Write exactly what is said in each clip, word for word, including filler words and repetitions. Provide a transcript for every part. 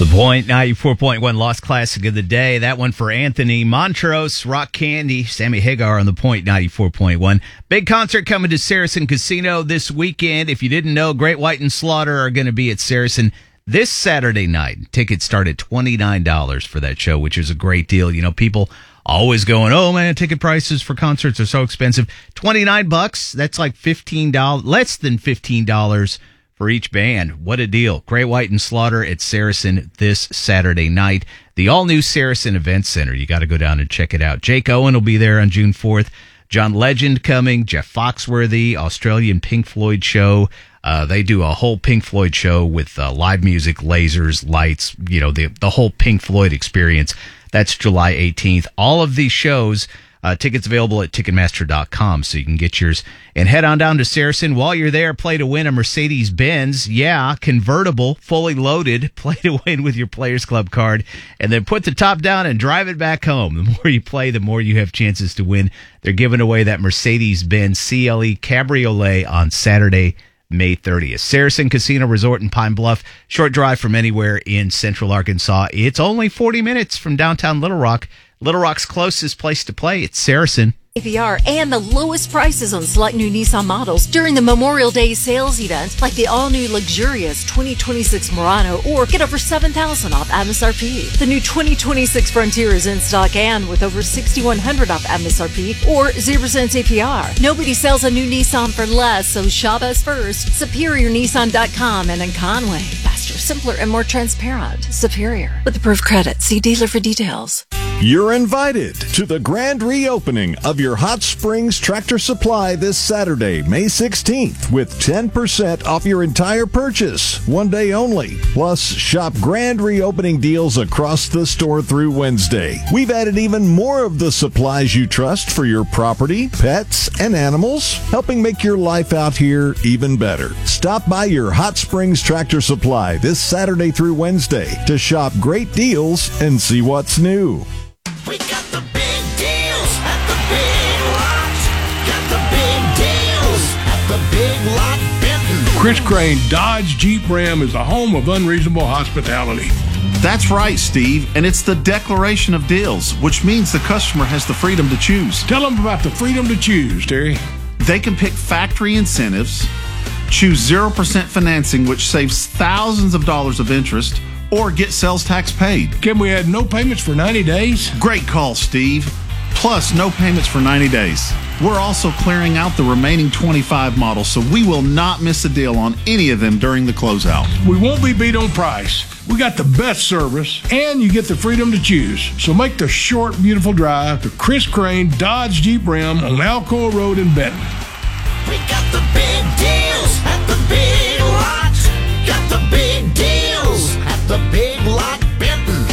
The Point ninety-four point one Lost Classic of the Day. That one for Anthony Montrose, Rock Candy, Sammy Hagar on The Point ninety-four point one. Big concert coming to Saracen Casino this weekend. If you didn't know, Great White and Slaughter are going to be at Saracen this Saturday night. Tickets start at twenty-nine dollars for that show, which is a great deal. You know, people always going, oh man, ticket prices for concerts are so expensive. twenty-nine bucks, that's like fifteen dollars, less than fifteen dollars for each band. What a deal. Great White and Slaughter at Saracen this Saturday night. The all-new Saracen Event Center. You got to go down and check it out. Jake Owen will be there on June fourth. John Legend coming. Jeff Foxworthy, Australian Pink Floyd show. Uh, they do a whole Pink Floyd show with uh, live music, lasers, lights, you know, the, the whole Pink Floyd experience. That's July eighteenth. All of these shows, Uh, tickets available at Ticketmaster dot com, so you can get yours. And head on down to Saracen. While you're there, play to win a Mercedes-Benz. Yeah, convertible, fully loaded. Play to win with your Players Club card. And then put the top down and drive it back home. The more you play, the more you have chances to win. They're giving away that Mercedes-Benz C L E Cabriolet on Saturday, May thirtieth. Saracen Casino Resort in Pine Bluff. Short drive from anywhere in Central Arkansas. It's only forty minutes from downtown Little Rock. Little Rock's closest place to play. It's Saracen. A P R and the lowest prices on select new Nissan models during the Memorial Day sales event, like the all-new luxurious twenty twenty-six Murano, or get over seven thousand dollars off M S R P. The new twenty twenty-six Frontier is in stock and with over six thousand one hundred dollars off M S R P or zero percent A P R. Nobody sells a new Nissan for less, so shop us first. Superior Nissan dot com and in Conway. Faster, simpler, and more transparent. Superior. With approved credit. See dealer for details. You're invited to the grand reopening of your Hot Springs Tractor Supply this Saturday, May sixteenth, with ten percent off your entire purchase, one day only. Plus, shop grand reopening deals across the store through Wednesday. We've added even more of the supplies you trust for your property, pets, and animals, helping make your life out here even better. Stop by your Hot Springs Tractor Supply this Saturday through Wednesday to shop great deals and see what's new. We got the big deals at the Big Lot. Got the big deals at the Big Lot Benton. Chris Crane Dodge Jeep Ram is the home of unreasonable hospitality. That's right, Steve, and it's the declaration of deals, which means the customer has the freedom to choose. Tell them about the freedom to choose, Terry. They can pick factory incentives, choose zero percent financing, which saves thousands of dollars of interest, or get sales tax paid. Can we add no payments for ninety days? Great call, Steve. Plus, no payments for ninety days. We're also clearing out the remaining twenty-five models, so we will not miss a deal on any of them during the closeout. We won't be beat on price. We got the best service, and you get the freedom to choose. So make the short, beautiful drive to Chris Crane Dodge Jeep Ram on Alcoa Road in Benton. We got the big deals at the Big Lot. Got the big deals at the Big Lot Benton.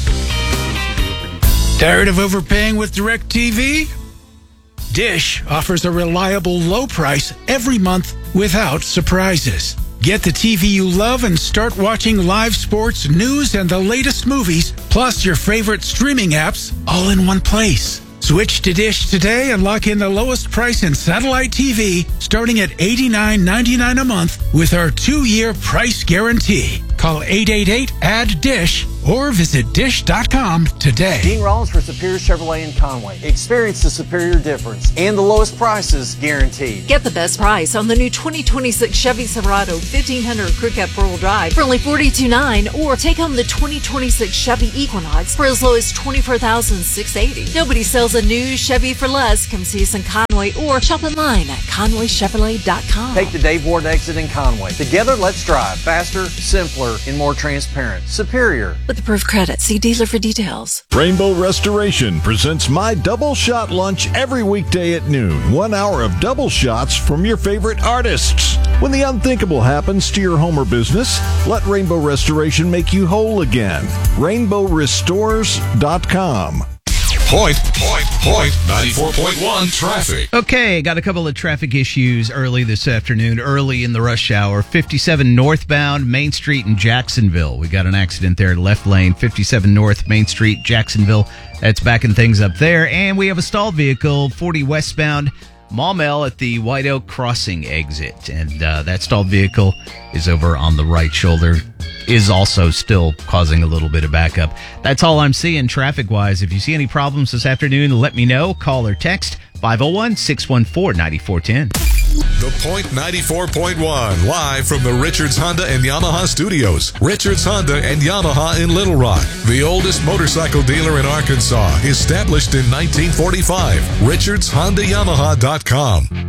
Tired of overpaying with DirecTV? Dish offers a reliable low price every month without surprises. Get the T V you love and start watching live sports, news, and the latest movies, plus your favorite streaming apps, all in one place. Switch to Dish today and lock in the lowest price in satellite T V, starting at eighty-nine ninety-nine a month with our two-year price guarantee. Call eight eight eight, A D D D I S H or visit dish dot com today. Dean Rollins for Superior Chevrolet in Conway. Experience the superior difference and the lowest prices guaranteed. Get the best price on the new twenty twenty-six Chevy Silverado fifteen hundred Crew Cab four-wheel drive for only forty-two thousand nine hundred dollars, or take home the twenty twenty-six Chevy Equinox for as low as twenty-four thousand six hundred eighty dollars. Nobody sells a new Chevy for less. Come see us in Conway or shop online at conway chevrolet dot com. Take the Dave Ward exit in Conway. Together, let's drive faster, simpler, and more transparent. Superior. With approved credit. See dealer for details. Rainbow Restoration presents My Double Shot Lunch every weekday at noon. One hour of double shots from your favorite artists. When the unthinkable happens to your home or business, let Rainbow Restoration make you whole again. rainbow restores dot com. Point, point, point, ninety-four point one traffic. Okay, got a couple of traffic issues early this afternoon, early in the rush hour. fifty-seven northbound Main Street in Jacksonville. We got an accident there, left lane, fifty-seven North Main Street, Jacksonville. That's backing things up there. And we have a stalled vehicle, forty westbound Maumelle at the White Oak Crossing exit. And uh, that stalled vehicle is over on the right shoulder. is also still causing a little bit of backup. That's all I'm seeing traffic-wise. If you see any problems this afternoon, let me know. Call or text five oh one, six one four, nine four one zero. The Point ninety-four point one, live from the Richards Honda and Yamaha studios. Richards Honda and Yamaha in Little Rock, the oldest motorcycle dealer in Arkansas, established in nineteen forty-five. Richards Honda Yamaha dot com.